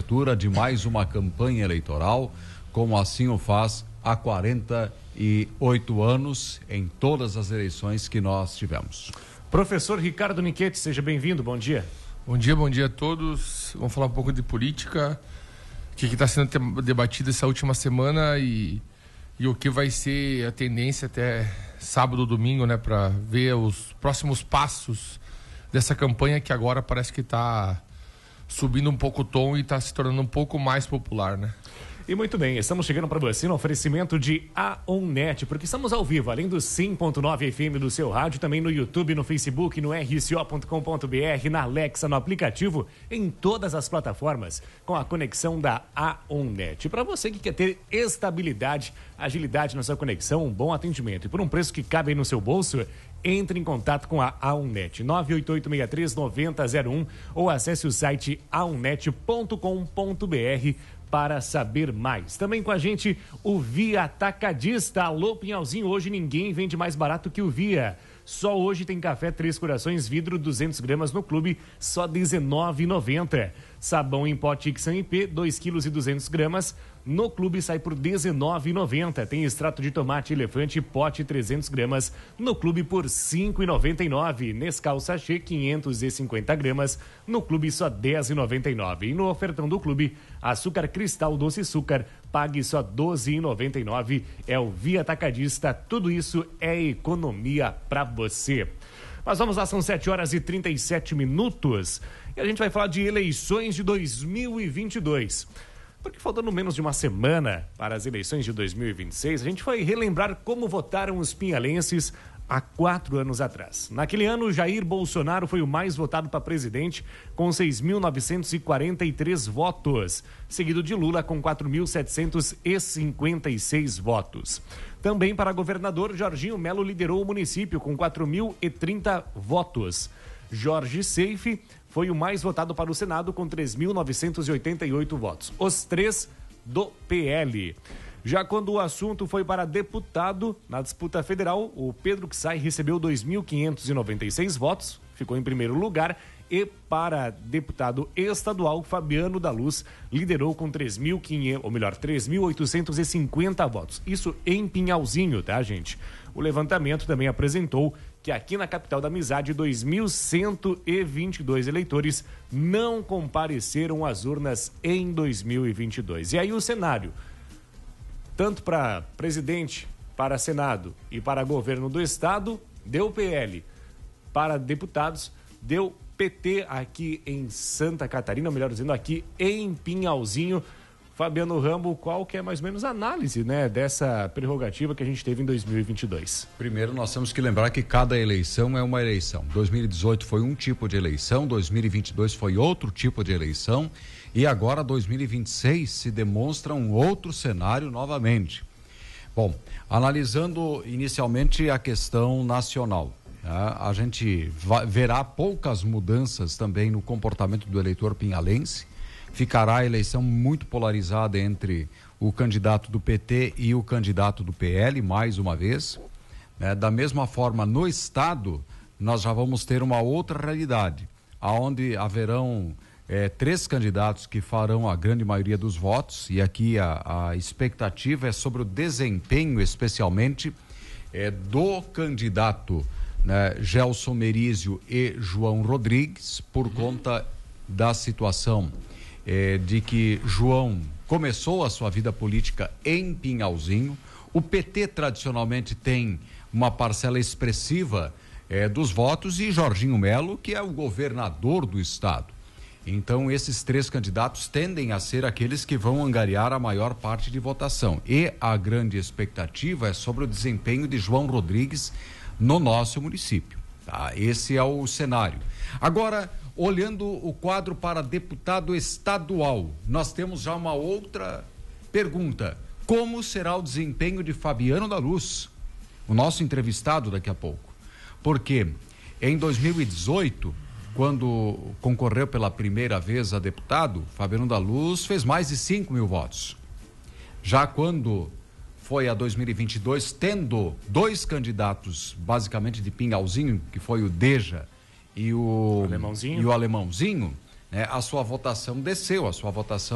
abertura de mais uma campanha eleitoral, como assim o faz há 48 anos em todas as eleições que nós tivemos. Professor Ricardo Nichetti, seja bem-vindo, bom dia. Bom dia a todos. Vamos falar um pouco de política, o que está sendo debatido essa última semana e o que vai ser a tendência até sábado ou domingo, né, para ver os próximos passos dessa campanha que agora parece que está subindo um pouco o tom e está se tornando um pouco mais popular, né? E muito bem, estamos chegando para você no oferecimento de A1net, porque estamos ao vivo, além do 100.9 FM do seu rádio, também no YouTube, no Facebook, no rco.com.br, na Alexa, no aplicativo, em todas as plataformas, com a conexão da A1net. Para você que quer ter estabilidade, agilidade na sua conexão, um bom atendimento e por um preço que cabe aí no seu bolso, entre em contato com a A1net, 988639001 ou acesse o site aunet.com.br para saber mais. Também com a gente o Via Atacadista. Alô, Pinhalzinho, hoje ninguém vende mais barato que o Via. Só hoje tem café Três Corações vidro 200 gramas no clube, só R$19,90. Sabão em pó Tixan IP, 2,2 kg, no clube sai por R$19,90. Tem extrato de tomate elefante pote 300 gramas, no clube por R$5,99. Nescau sachê 550 gramas, no clube só R$10,99. E no ofertão do clube, açúcar cristal doce açúcar, pague só R$12,99. É o Via Atacadista, tudo isso é economia para você. Mas vamos lá, são 7h37. E a gente vai falar de eleições de 2022. Porque faltando menos de uma semana para as eleições de 2026, a gente vai relembrar como votaram os pinhalenses há 4 anos atrás. Naquele ano, Jair Bolsonaro foi o mais votado para presidente, com 6.943 votos, seguido de Lula com 4.756 votos. Também para governador, Jorginho Melo liderou o município com 4.030 votos. Jorge Seife foi o mais votado para o Senado com 3.988 votos. Os 3 do PL. Já quando o assunto foi para deputado, na disputa federal, o Pedro Xay recebeu 2.596 votos, ficou em primeiro lugar, e para deputado estadual, Fabiano da Luz liderou com 3.850 votos. Isso em Pinhalzinho, tá, gente? O levantamento também apresentou que aqui na capital da Amizade, 2.122 eleitores não compareceram às urnas em 2022. E aí o cenário, tanto para presidente, para Senado e para governo do Estado, deu PL. Para deputados, deu PT aqui em Santa Catarina, melhor dizendo, aqui em Pinhalzinho. Fabiano Rambo, qual que é mais ou menos a análise, né, dessa prerrogativa que a gente teve em 2022? Primeiro, nós temos que lembrar que cada eleição é uma eleição. 2018 foi um tipo de eleição, 2022 foi outro tipo de eleição e agora 2026 se demonstra um outro cenário novamente. Bom, analisando inicialmente a questão nacional, a gente verá poucas mudanças também no comportamento do eleitor pinhalense. Ficará a eleição muito polarizada entre o candidato do PT e o candidato do PL, mais uma vez. Da mesma forma, no Estado, nós já vamos ter uma outra realidade, onde haverão 3 candidatos que farão a grande maioria dos votos, e aqui a expectativa é sobre o desempenho, especialmente, do candidato, né, Gelson Merizio e João Rodrigues, por conta da situação de que João começou a sua vida política em Pinhalzinho. O PT tradicionalmente tem uma parcela expressiva dos votos, e Jorginho Melo, que é o governador do estado. Então, esses 3 candidatos tendem a ser aqueles que vão angariar a maior parte de votação. E a grande expectativa é sobre o desempenho de João Rodrigues no nosso município. Tá? Esse é o cenário. Agora, olhando o quadro para deputado estadual, nós temos já uma outra pergunta. Como será o desempenho de Fabiano da Luz, o nosso entrevistado daqui a pouco? Porque em 2018, quando concorreu pela primeira vez a deputado, Fabiano da Luz fez mais de 5 mil votos. Já quando foi a 2022, tendo 2 candidatos, basicamente de Pinhalzinho, que foi o Deja e o Alemãozinho, né, a sua votação desceu,